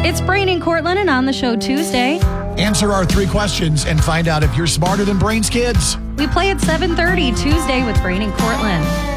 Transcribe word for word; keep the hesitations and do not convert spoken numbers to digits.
It's Brain and Cortland, and on the show Tuesday, answer our three questions and find out if you're smarter than Brain's kids. We play at seven thirty Tuesday with Brain and Cortland.